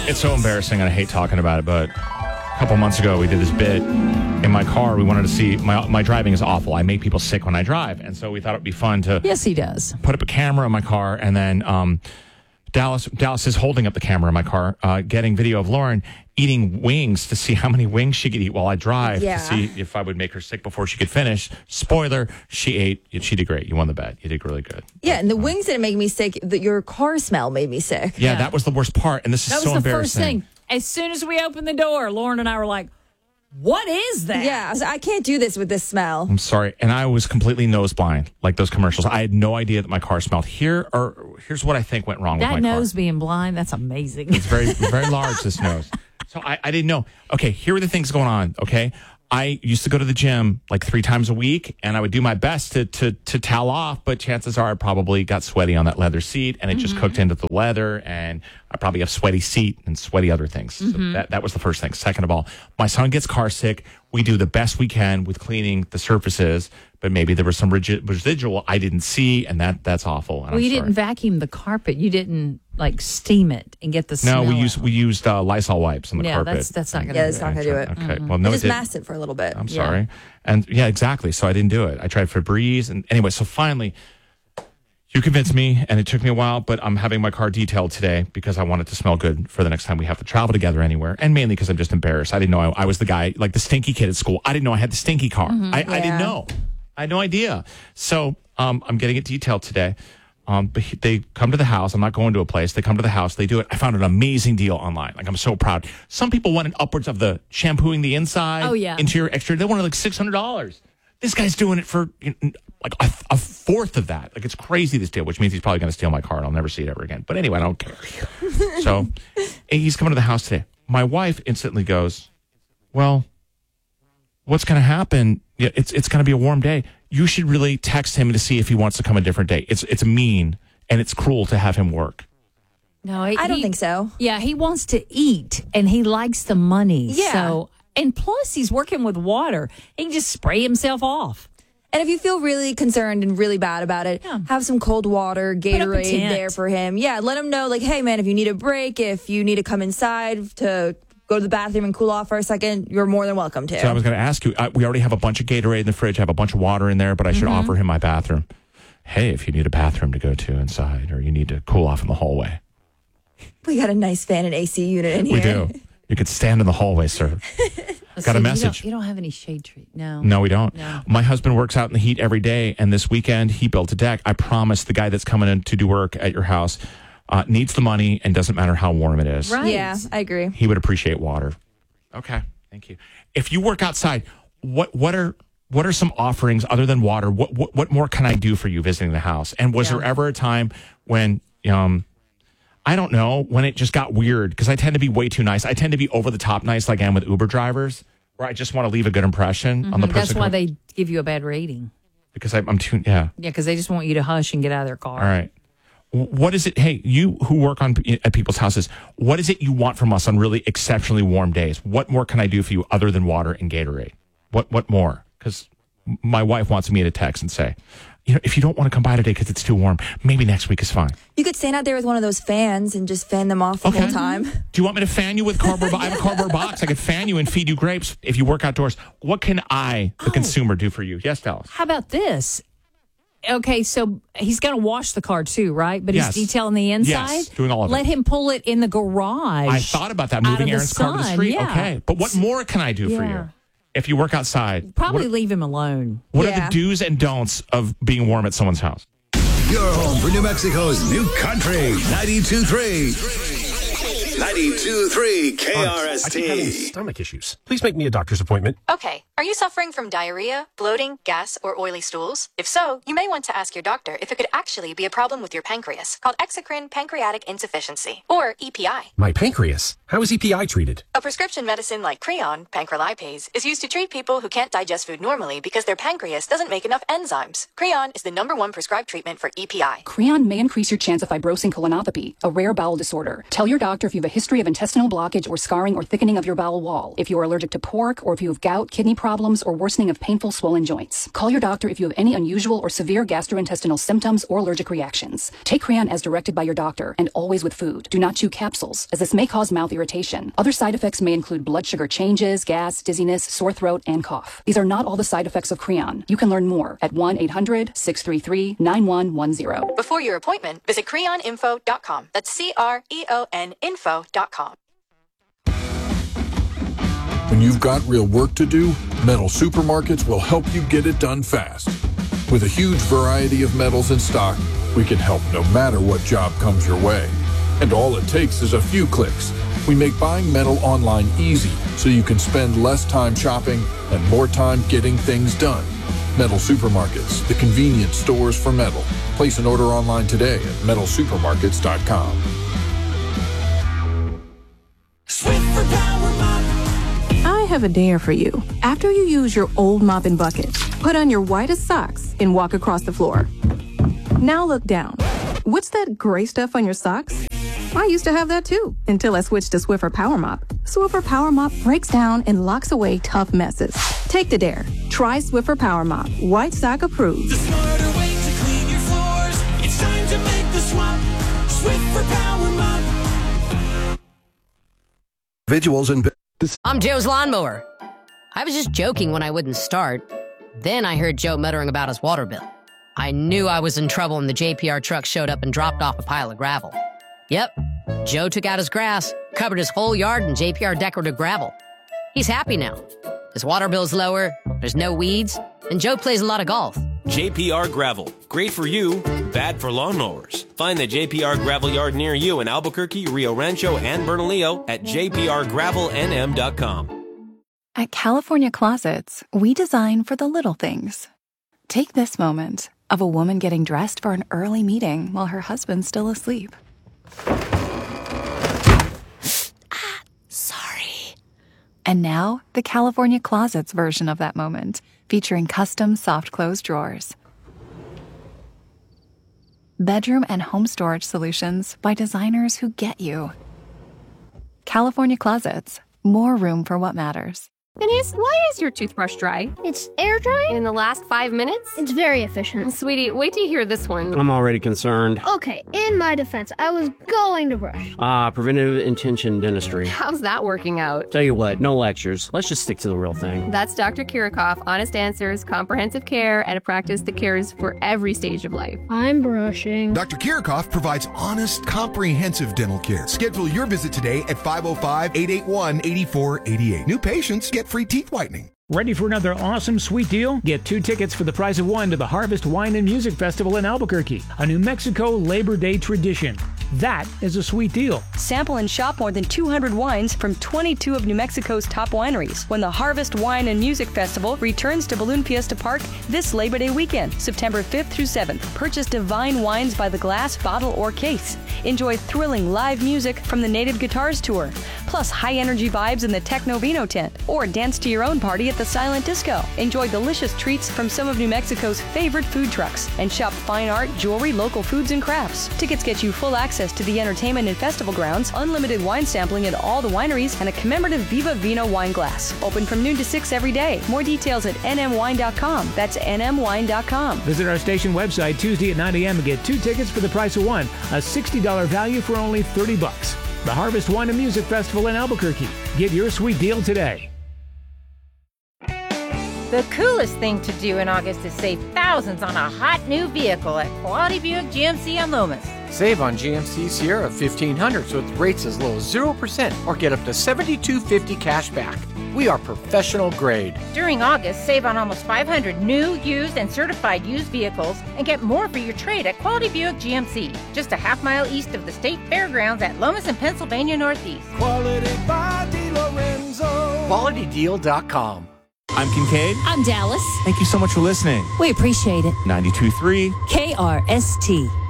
It's so embarrassing, and I hate talking about it, but a couple months ago, we did this bit in my car. We wanted to see, my driving is awful. I make people sick when I drive, and so we thought it would be fun to Yes, he does. put up a camera in my car, and then Dallas is holding up the camera in my car, getting video of Lauren eating wings to see how many wings she could eat while I drive to see if I would make her sick before she could finish. Spoiler, she ate. She did great. You won the bet. You did really good. Yeah, and the wings didn't make me sick. Your car smell made me sick. Yeah, that was the worst part, and this is so embarrassing. That was the first thing. As soon as we opened the door, Lauren and I were like, what is that? Yeah, I was like, I can't do this with this smell. I'm sorry. And I was completely nose blind, like those commercials. I had no idea that my car smelled. Here's what I think went wrong with my car. That nose being blind, that's amazing. It's very, very large, this nose. So I didn't know. Okay, here are the things going on, okay? I used to go to the gym like 3 times a week, and I would do my best to towel off, but chances are I probably got sweaty on that leather seat, and it just cooked into the leather, and I probably have sweaty seat and sweaty other things. So that was the first thing. Second of all, my son gets car sick. We do the best we can with cleaning the surfaces, but maybe there was some residual I didn't see, and that's awful. And well, you didn't vacuum the carpet. You didn't like steam it and get the smell. No, out. we used Lysol wipes on the carpet. That's not going to Yeah, it's not going to do it. Okay, well, no, Just masked it for a little bit. I'm sorry. And yeah, exactly. So I didn't do it. I tried Febreze. And anyway, so finally, you convinced me, and it took me a while, but I'm having my car detailed today because I want it to smell good for the next time we have to travel together anywhere. And mainly because I'm just embarrassed. I didn't know I was the guy, like the stinky kid at school. I didn't know I had the stinky car. I didn't know. I had no idea. So I'm getting it detailed today. But they come to the house. I'm not going to a place. They come to the house. They do it. I found an amazing deal online. Like, I'm so proud. Some people wanted upwards of the shampooing the inside, interior, exterior. They wanted like $600. This guy's doing it for like a fourth of that. Like, it's crazy, this deal, which means he's probably going to steal my car and I'll never see it ever again. But anyway, I don't care. So he's coming to the house today. My wife instantly goes, well, what's going to happen? Yeah, it's going to be a warm day. You should really text him to see if he wants to come a different day. It's mean and it's cruel to have him work. No, I don't think so. Yeah, he wants to eat and he likes the money. Yeah. So, and plus he's working with water. He can just spray himself off. And if you feel really concerned and really bad about it, have some cold water, Gatorade there for him. Yeah, let him know, like, hey, man, if you need a break, if you need to come inside to go to the bathroom and cool off for a second, you're more than welcome to. So I was going to ask you, we already have a bunch of Gatorade in the fridge. I have a bunch of water in there, but I should offer him my bathroom. Hey, if you need a bathroom to go to inside or you need to cool off in the hallway. We got a nice fan and AC unit in here. We do. You could stand in the hallway, sir. Got a message. You don't have any shade tree. No. No, we don't. No. My husband works out in the heat every day, and this weekend he built a deck. I promise the guy that's coming in to do work at your house needs the money and doesn't matter how warm it is. Right. Yeah, I agree. He would appreciate water. Okay, thank you. If you work outside, what are some offerings other than water? What more can I do for you visiting the house? And was there ever a time when I don't know, when it just got weird? Because I tend to be way too nice. I tend to be over the top nice, like I am with Uber drivers, where I just want to leave a good impression on the person. That's why they give you a bad rating. Because I'm too Yeah, because they just want you to hush and get out of their car. All right. What is it? Hey, you who work at people's houses, what is it you want from us on really exceptionally warm days? What more can I do for you other than water and Gatorade? What more? Because my wife wants me to text and say, if you don't want to come by today because it's too warm, maybe next week is fine. You could stand out there with one of those fans and just fan them off the whole time. Do you want me to fan you with cardboard? I have a cardboard box. I could fan you and feed you grapes if you work outdoors. What can I, the consumer, do for you? Yes, Dallas. How about this? Okay, so he's going to wash the car too, right? But he's detailing the inside? Yes, doing all of it. Let him pull it in the garage. I thought about that, moving Aaron's car to the street. Yeah. Okay, but what more can I do for you? If you work outside. Probably leave him alone. What are the do's and don'ts of being warm at someone's house? Your home for New Mexico's new country, 92.3. 92.3 KRST. I keep having stomach issues. Please make me a doctor's appointment. Okay. Are you suffering from diarrhea, bloating, gas, or oily stools? If so, you may want to ask your doctor if it could actually be a problem with your pancreas, called exocrine pancreatic insufficiency, or EPI. My pancreas? How is EPI treated? A prescription medicine like Creon, pancrelipase, is used to treat people who can't digest food normally because their pancreas doesn't make enough enzymes. Creon is the #1 prescribed treatment for EPI. Creon may increase your chance of fibrosing colonopathy, a rare bowel disorder. Tell your doctor if you've a history of intestinal blockage or scarring or thickening of your bowel wall, if you are allergic to pork, or if you have gout, kidney problems, or worsening of painful swollen joints. Call your doctor if you have any unusual or severe gastrointestinal symptoms or allergic reactions. Take Creon as directed by your doctor, and always with food. Do not chew capsules, as this may cause mouth irritation. Other side effects may include blood sugar changes, gas, dizziness, sore throat, and cough. These are not all the side effects of Creon. You can learn more at 1-800-633-9110. Before your appointment, visit creoninfo.com. That's CREON info.com. When you've got real work to do, Metal Supermarkets will help you get it done fast. With a huge variety of metals in stock, we can help no matter what job comes your way. And all it takes is a few clicks. We make buying metal online easy so you can spend less time shopping and more time getting things done. Metal Supermarkets, the convenience stores for metal. Place an order online today at metalsupermarkets.com. Swiffer Power Mop. I have a dare for you. After you use your old mop and bucket, put on your whitest socks and walk across the floor. Now look down. What's that gray stuff on your socks? I used to have that too, until I switched to Swiffer Power Mop. Swiffer Power Mop breaks down and locks away tough messes. Take the dare. Try Swiffer Power Mop. White sock approved. The smarter way to clean your floors. It's time to make the swap. Swiffer Power Mop. Visuals and... I'm Joe's lawnmower. I was just joking when I wouldn't start. Then I heard Joe muttering about his water bill. I knew I was in trouble when the JPR truck showed up and dropped off a pile of gravel. Yep, Joe took out his grass, covered his whole yard in JPR decorative gravel. He's happy now. His water bill's lower, there's no weeds, and Joe plays a lot of golf. JPR Gravel. Great for you, bad for lawnmowers. Find the JPR Gravel yard near you in Albuquerque, Rio Rancho, and Bernalillo at jprgravelnm.com. At California Closets, we design for the little things. Take this moment of a woman getting dressed for an early meeting while her husband's still asleep. Sorry. And now, the California Closets version of that moment, featuring custom soft close drawers. Bedroom and home storage solutions by designers who get you. California Closets, more room for what matters. Denise, why is your toothbrush dry? It's air drying? In the last 5 minutes? It's very efficient. Sweetie, wait till you hear this one. I'm already concerned. Okay, in my defense, I was going to brush. Preventive intention dentistry. How's that working out? Tell you what, no lectures. Let's just stick to the real thing. That's Dr. Kirikoff, honest answers, comprehensive care, and a practice that cares for every stage of life. I'm brushing. Dr. Kirikoff provides honest, comprehensive dental care. Schedule your visit today at 505-881-8488. New patients get free teeth whitening. Ready for another awesome sweet deal? Get 2 tickets for the price of 1 to the Harvest Wine and Music Festival in Albuquerque, a New Mexico Labor Day tradition. That is a sweet deal. Sample and shop more than 200 wines from 22 of New Mexico's top wineries when the Harvest Wine and Music Festival returns to Balloon Fiesta Park this Labor Day weekend, September 5th through 7th. Purchase divine wines by the glass, bottle, or case. Enjoy thrilling live music from the Native Guitars Tour, plus high-energy vibes in the Techno Vino tent, or dance to your own party at the Silent Disco. Enjoy delicious treats from some of New Mexico's favorite food trucks, and shop fine art, jewelry, local foods, and crafts. Tickets get you full access to the entertainment and festival grounds, unlimited wine sampling at all the wineries, and a commemorative Viva Vino wine glass. Open from noon to 6 every day. More details at nmwine.com. That's nmwine.com. Visit our station website Tuesday at 9 a.m. and get 2 tickets for the price of 1, a $60 value for only $30. The Harvest Wine and Music Festival in Albuquerque. Get your sweet deal today. The coolest thing to do in August is save thousands on a hot new vehicle at Quality Buick GMC on Lomas. Save on GMC Sierra 1500 with rates as low as 0% or get up to $7,250 cash back. We are professional grade. During August, save on almost 500 new, used, and certified used vehicles and get more for your trade at Quality Buick GMC, just a half-mile east of the State Fairgrounds at Lomas and Pennsylvania Northeast. Quality by DiLorenzo. QualityDeal.com. I'm Kincaid. I'm Dallas. Thank you so much for listening. We appreciate it. 92.3 KRST.